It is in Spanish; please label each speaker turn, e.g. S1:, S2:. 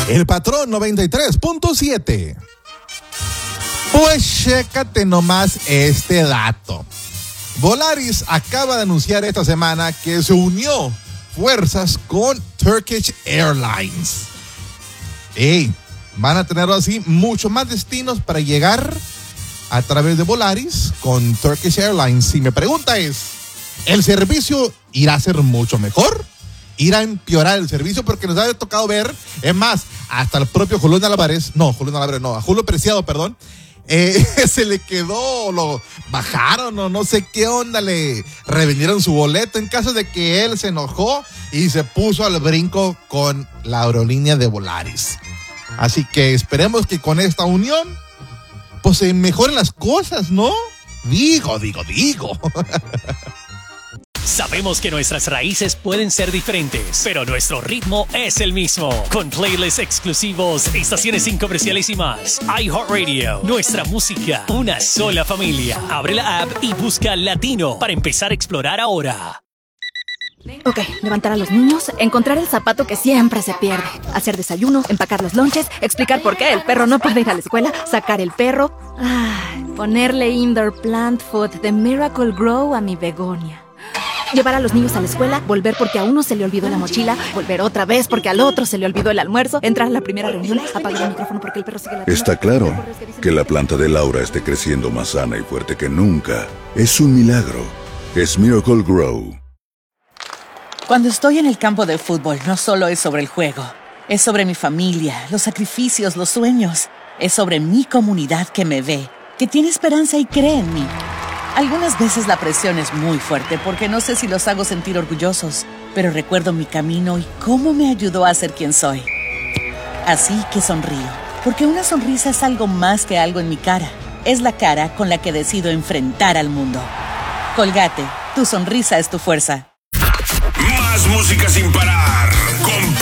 S1: El Patrón 93.7. Pues chécate nomás este dato. Volaris acaba de anunciar esta semana que se unió fuerzas con Turkish Airlines. Van a tener así mucho más destinos para llegar a través de Volaris con Turkish Airlines. Si mi pregunta es, ¿el servicio irá a ser mucho mejor? ¿Irá a empeorar el servicio? Porque nos ha tocado ver, es más, hasta el propio a Julio Preciado, se le quedó, lo bajaron o no sé qué onda, le revendieron su boleto en caso de que él se enojó y se puso al brinco con la aerolínea de Volaris. Así que esperemos que con esta unión pues se mejoren las cosas, ¿no? Digo.
S2: Sabemos que nuestras raíces pueden ser diferentes, pero nuestro ritmo es el mismo. Con playlists exclusivos, estaciones incomerciales y más. iHeartRadio, nuestra música, una sola familia. Abre la app y busca Latino para empezar a explorar ahora.
S3: Ok, levantar a los niños, encontrar el zapato que siempre se pierde, hacer desayuno, empacar los lonches, explicar por qué el perro no puede ir a la escuela, sacar el perro, ponerle indoor plant food de Miracle Grow a mi begonia. Llevar a los niños a la escuela, volver porque a uno se le olvidó la mochila, volver otra vez porque al otro se le olvidó el almuerzo, entrar a la primera reunión, apagar el micrófono porque el perro sigue ladrando.
S4: Está claro que la planta de Laura esté creciendo más sana y fuerte que nunca. Es un milagro. Es Miracle Grow.
S5: Cuando estoy en el campo de fútbol, no solo es sobre el juego. Es sobre mi familia, los sacrificios, los sueños. Es sobre mi comunidad que me ve, que tiene esperanza y cree en mí. Algunas veces la presión es muy fuerte porque no sé si los hago sentir orgullosos, pero recuerdo mi camino y cómo me ayudó a ser quien soy. Así que sonrío, porque una sonrisa es algo más que algo en mi cara. Es la cara con la que decido enfrentar al mundo. Colgate, tu sonrisa es tu fuerza.
S6: Más música sin parar, con